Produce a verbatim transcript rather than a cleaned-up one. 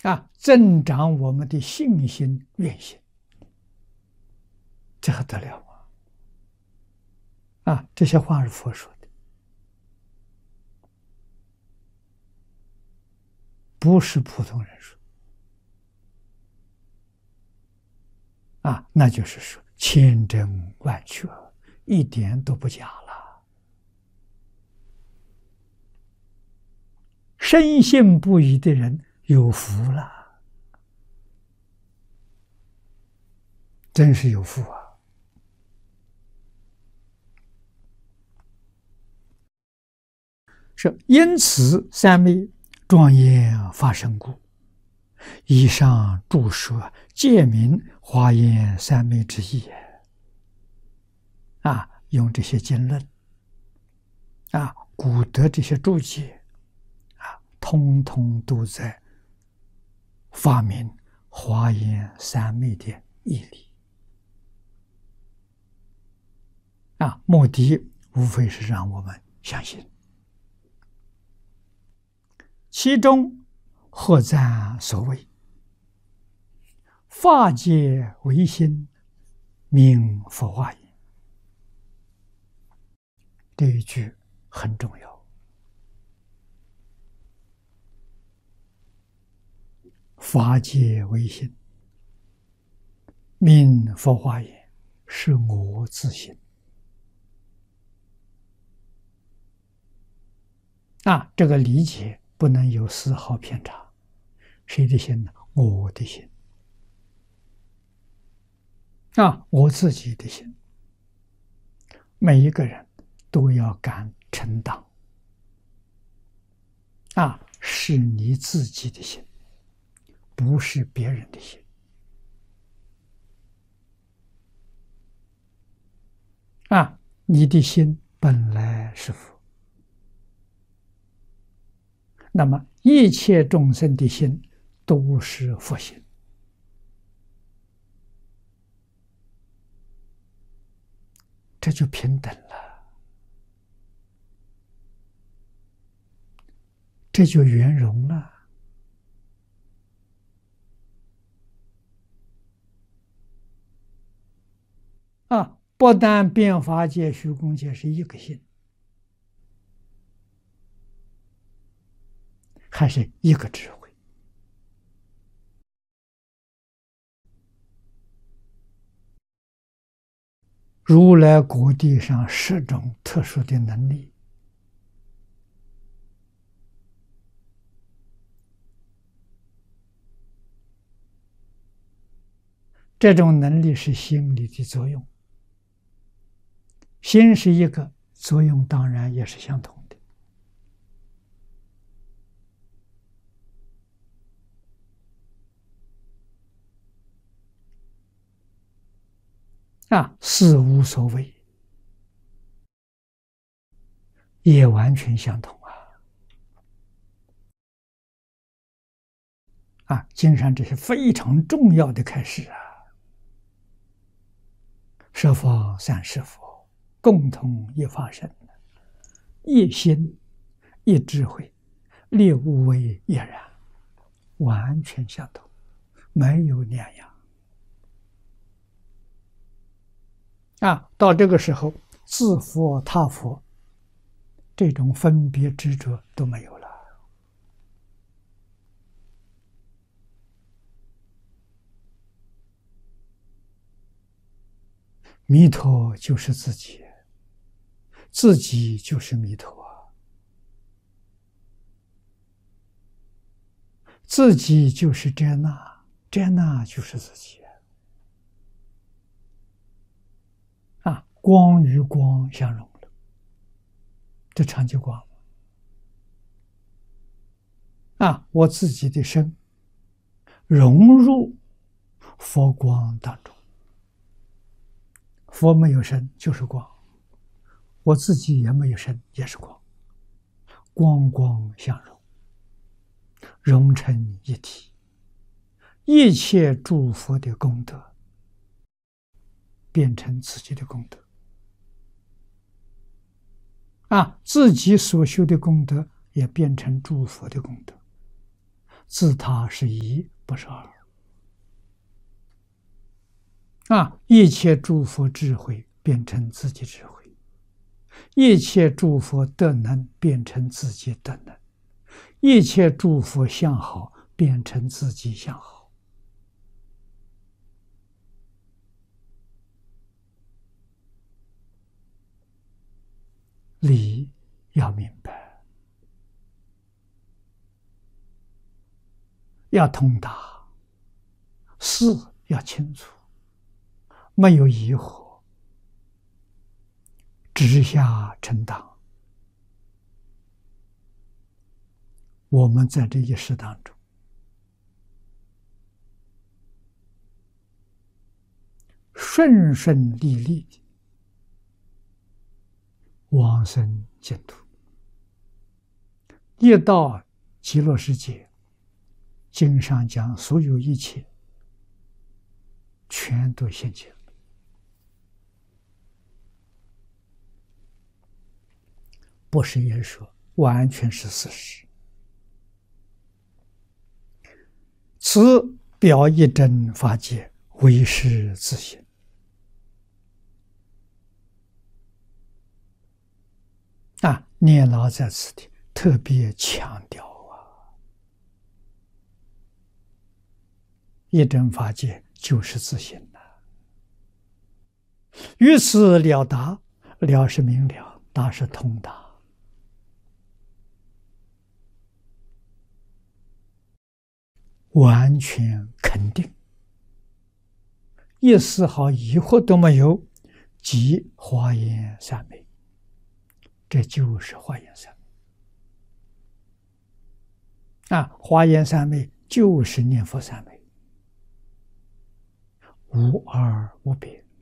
啊，增长我们的信心、愿心，这还得了啊！啊，这些话是佛说的，不是普通人说。啊，那就是说千真万确，一点都不假了。深信不疑的人有福了，真是有福啊！是因此三昧庄严发生故，以上注说借明华严三昧之意。啊，用这些经论啊、古德这些注解啊，通通都在发明华严三昧的义理啊，目的无非是让我们相信。其中何赞所谓法界唯心，名佛化也，这一句很重要。法界唯心，名佛化也，是我自心啊，这个理解不能有丝毫偏差。谁的心呢？我的心啊，我自己的心。每一个人都要敢承当啊，是你自己的心，不是别人的心啊，你的心本来是佛，那么一切众生的心都是佛心。这就平等了，这就圆融了啊！不但变法界、虚空界是一个心，还是一个智慧。如来果地上十种特殊的能力，这种能力是心理的作用，心是一个，作用当然也是相同的。啊，事无所谓，也完全相同啊！啊，经上这是非常重要的开示啊！十方三世佛共同一法身，一心一智慧，列无为亦然，完全相同，没有两样。啊，到这个时候，自佛他佛这种分别执着都没有了。弥陀就是自己，自己就是弥陀，自己就是遮那，遮那就是自己。啊，光与光相融了，这常寂光。啊，我自己的身融入佛光当中，佛没有身就是光，我自己也没有身也是光，光光相融，融成一体，一切诸佛的功德变成自己的功德啊，自己所修的功德也变成诸佛的功德， 自他是一，不是二。啊，一切诸佛智慧变成自己智慧，一切诸佛德能变成自己德能，一切诸佛相好变成自己相好。理要明白，要通达，事要清楚，没有疑惑，直下承当。我们在这一世当中，顺顺利利的往生净土，一到极乐世界，经上讲所有一切全都现前了，不是言说，完全是事实。此表一真法界，唯是自性。啊，念老在此地特别强调啊，一真法界就是自性呐。于此了达，了是明了，达是通达。完全肯定，一丝毫疑惑都没有，即华严三昧。这就是华严三昧啊！华严三昧就是念佛三昧，无二无别。